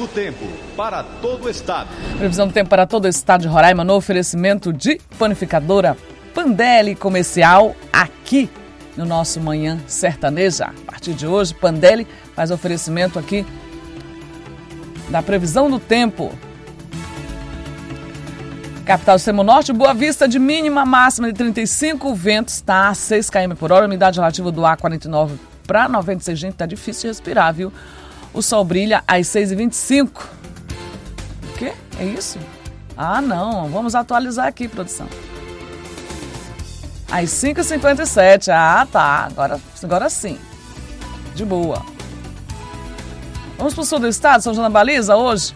do tempo para todo o estado. Previsão do tempo para todo o estado de Roraima no oferecimento de Panificadora Pandelli Comercial aqui no nosso Manhã Sertaneja. A partir de hoje, Pandelli faz oferecimento aqui da previsão do tempo. Capital do Extremo Norte, Boa Vista de mínima, máxima de 35, o vento está a 6 km por hora, umidade relativa do ar 49 para 96, gente, tá difícil de respirar, viu? O sol brilha às 6h25. O quê? É isso? Ah, não, vamos atualizar aqui, produção. Às 5h57, ah, tá, agora sim, de boa. Vamos para o sul do estado, São João da Baliza, hoje?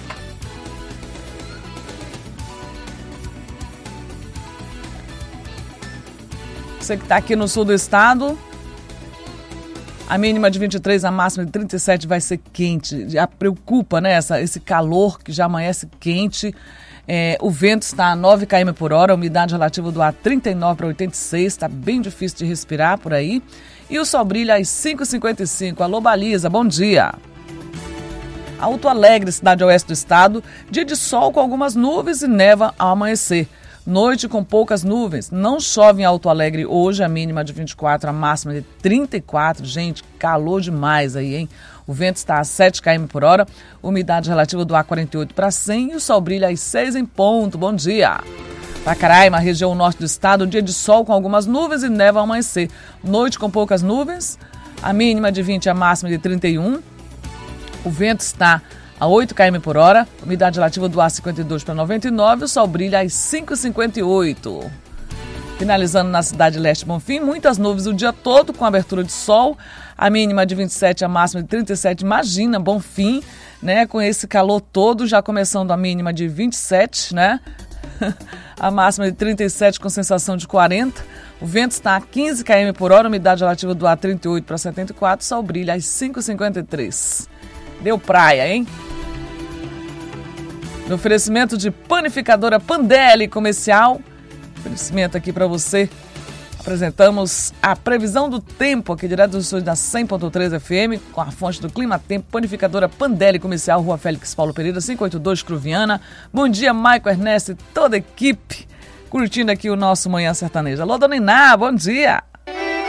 Você que está aqui no sul do estado, a mínima de 23, a máxima de 37 vai ser quente. Já preocupa, né, esse calor que já amanhece quente. O vento está a 9 km por hora, a umidade relativa do ar 39 para 86, está bem difícil de respirar por aí. E o sol brilha às 5h55. Alô, Baliza, bom dia. Alto Alegre, cidade oeste do estado, dia de sol com algumas nuvens e neva ao amanhecer. Noite com poucas nuvens, não chove em Alto Alegre hoje, a mínima de 24, a máxima de 34. Gente, calor demais aí, hein? O vento está a 7 km por hora, umidade relativa do ar 48 para 100 e o sol brilha às 6 em ponto. Bom dia! Pacaraima, região norte do estado, dia de sol com algumas nuvens e neva ao amanhecer. Noite com poucas nuvens, a mínima de 20, a máxima de 31. O vento está a 8 km por hora, umidade relativa do ar 52 para 99, o sol brilha às 5h58. Finalizando na cidade leste Bonfim, muitas nuvens o dia todo com abertura de sol, a mínima de 27, a máxima de 37. Imagina, Bonfim, né, com esse calor todo, já começando a mínima de 27, né, a máxima de 37 com sensação de 40. O vento está a 15 km por hora, umidade relativa do ar 38 para 74, o sol brilha às 5h53. Deu praia, hein? No oferecimento de Panificadora Pandelli Comercial, oferecimento aqui para você. Apresentamos a previsão do tempo aqui direto dos estúdios da 100.3 FM, com a fonte do Clima Tempo, Panificadora Pandelli Comercial, Rua Félix Paulo Pereira, 582, Cruviana. Bom dia, Maico, Ernesto e toda a equipe, curtindo aqui o nosso Manhã Sertaneja. Alô, dona Iná, bom dia!